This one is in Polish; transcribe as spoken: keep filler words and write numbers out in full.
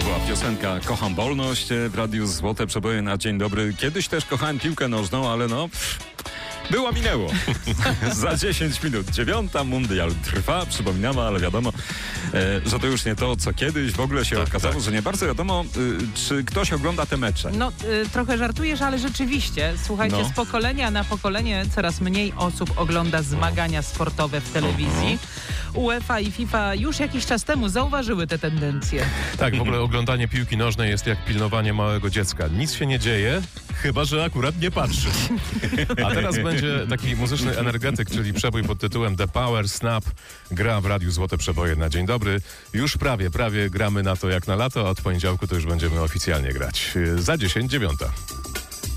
była piosenka Kocham wolność w Radiu Złote Przeboje na dzień dobry. Kiedyś też kochałem piłkę nożną, ale no... Było, minęło. Za dziesięć minut dziewiąta, mundial trwa, przypominamy, ale wiadomo, e, że to już nie to, co kiedyś. W ogóle się tak, okazało, tak. że nie bardzo wiadomo, y, czy ktoś ogląda te mecze. No, y, trochę żartujesz, ale rzeczywiście, słuchajcie, no. z pokolenia na pokolenie coraz mniej osób ogląda zmagania sportowe w telewizji. Uh-huh. UEFA i FIFA już jakiś czas temu zauważyły te tendencje. Tak, w ogóle oglądanie piłki nożnej jest jak pilnowanie małego dziecka. Nic się nie dzieje, chyba że akurat nie patrzy. A teraz będzie taki muzyczny energetyk, czyli przebój pod tytułem The Power Snap. Gra w Radiu Złote Przeboje na dzień dobry. Już prawie, prawie gramy na to jak na lato, a od poniedziałku to już będziemy oficjalnie grać. Za dziesięć dziewiąta.